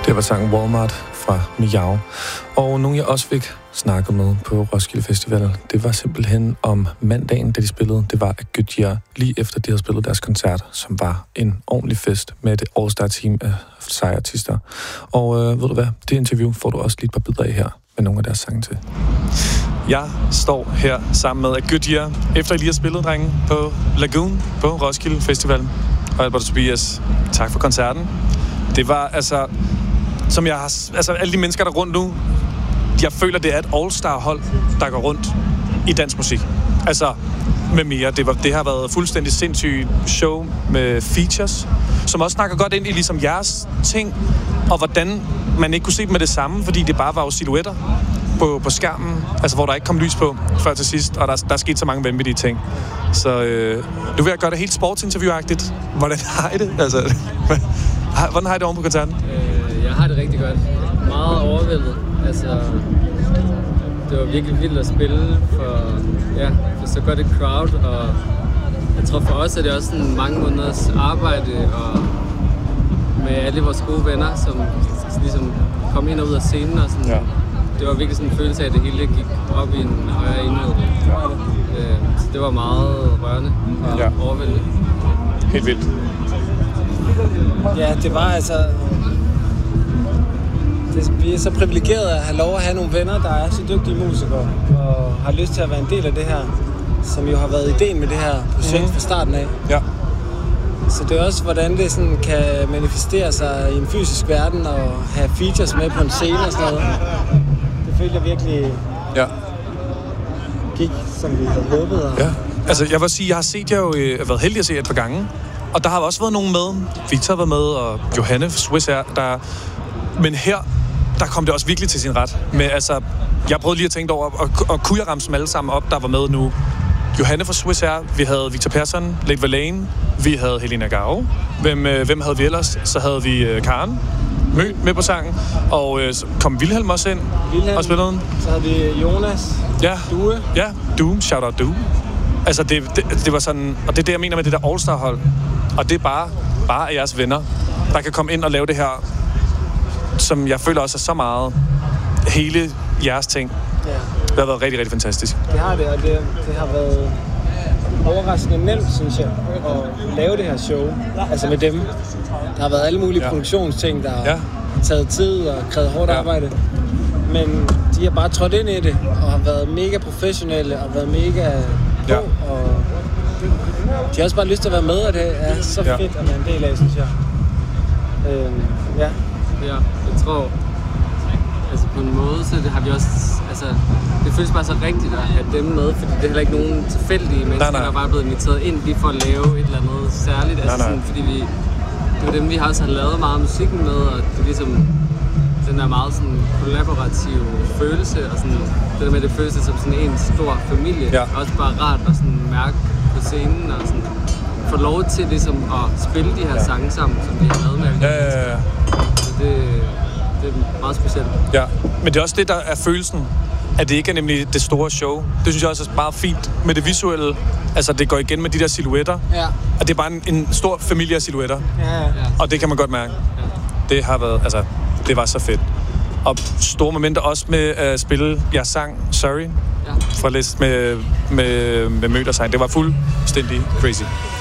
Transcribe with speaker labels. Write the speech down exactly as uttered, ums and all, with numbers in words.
Speaker 1: Det var sangen Walmart fra Miao. Og nogen jeg også fik snakket med på Roskilde Festival, det var simpelthen om mandagen, da de spillede. Det var af Goodyear, lige efter de havde spillet deres koncert, som var en ordentlig fest med et all-star-team af seje artister. Og øh, ved du hvad, det interview får du også lige et par bidder af her med nogle af deres sange til. Jeg står her sammen med Goodyear, efter I lige har spillet, drenge, på Lagoon på Roskilde Festival. Og Albert og Tobias, tak for koncerten. Det var altså, som jeg har, altså alle de mennesker, der er rundt nu, jeg føler, det er et all-star-hold, der går rundt i dansk musik. Altså, med mere. Det, var, det har været fuldstændig sindssygt show med features, som også snakker godt ind i ligesom jeres ting, og hvordan man ikke kunne se dem med det samme, fordi det bare var jo silhuetter på, på skærmen, altså hvor der ikke kom lys på før til sidst, og der, der er sket så mange vanvittige ting. Så øh, nu vil jeg gøre det helt sportsinterview-agtigt. Hvordan har I det? Altså, hvordan har I det oven på koncerten?
Speaker 2: Øh, jeg har det rigtig godt. Meget overvældet. Altså, det var virkelig vildt at spille for, ja, for så godt et crowd, og jeg tror for os, at det er også sådan mange måneders arbejde, og med alle vores gode venner, som ligesom kom ind og ud af scenen, og sådan, ja. Det var virkelig sådan en følelse af, at det hele gik op i en højere enhed. Øh, så det var meget rørende og ja. Overvældende.
Speaker 1: Helt vildt.
Speaker 3: Ja, det var altså... Det, vi er så privilegerede at have lov at have nogle venner, der er så dygtige musikere, og har lyst til at være en del af det her, som jo har været ideen med det her projekt mm. fra starten af.
Speaker 1: Ja.
Speaker 3: Så det er også, hvordan det sådan kan manifestere sig i en fysisk verden, og have features med på en scene og sådan noget. Det følte jeg virkelig
Speaker 1: ja.
Speaker 3: gik, som vi havde håbet. Og...
Speaker 1: Ja. Altså, jeg vil sige, jeg har set jer jo, jeg har været heldig at se jer et par gange, og der har også været nogen med. Victor har været med, og Johanne Swiss er der. Men her, der kom det også virkelig til sin ret. Med, altså, jeg prøvede lige at tænke over, og, og kunne jeg ramme dem alle sammen op, der var med nu? Johanne fra Swiss Air, vi havde Victor Persson, Late Valane, vi havde Helena Garo. Hvem, øh, hvem havde vi ellers? Så havde vi øh, Karen Mø med på sangen, og øh, så kom Wilhelm også ind
Speaker 3: Wilhelm,
Speaker 1: og spillede den.
Speaker 3: Så havde vi Jonas,
Speaker 1: ja.
Speaker 3: Due.
Speaker 1: Ja, Due, shout out Due. Altså, det, det, det var sådan, og det er det, jeg mener med det der all-star-hold. Og det er bare, bare af jeres venner, der kan komme ind og lave det her, som jeg føler også er så meget hele jeres ting. Ja. Det har været rigtig, rigtig fantastisk.
Speaker 3: Det har det, og det, det har været overraskende nemt, synes jeg, at lave det her show. Altså med dem. Der har været alle mulige ja. produktionsting, der ja. har taget tid og krævet hårdt ja. arbejde. Men de har bare trådt ind i det, og har været mega professionelle, og været mega på, ja. og de har også bare lyst til at være med, og det er så ja. fedt at være en del af, synes jeg. Øhm, ja.
Speaker 2: Ja, jeg tror, altså på en måde, så det har vi også, altså, det føles bare så rigtigt at have dem med, fordi det er heller ikke nogen tilfældige mennesker, der er bare blevet inviteret ind lige for at lave et eller andet særligt, altså nej, nej. Sådan, fordi vi, det er dem, vi også har lavet meget musikken med, og det er ligesom den der meget sådan kollaborative følelse, og sådan, det der med, det føles som sådan en stor familie, ja. Også bare rart at sådan mærke på scenen, og sådan få lov til ligesom at spille de her ja. sange sammen, som vi har lavet med.
Speaker 1: Ja, ja, ja.
Speaker 2: Det, det er meget specielt.
Speaker 1: Ja, men det er også det, der er følelsen, at det ikke er nemlig det store show. Det synes jeg også er meget fint med det visuelle. Altså, det går igen med de der silhuetter. Ja. Og det er bare en, en stor familie af silhuetter. Ja, ja. Og det kan man godt mærke. Ja. Det har været, altså, det var så fedt. Og store momenter også med at spille jeres sang, Sorry, ja. fra Læst med, med, med Møder sang. Det var fuldstændig crazy.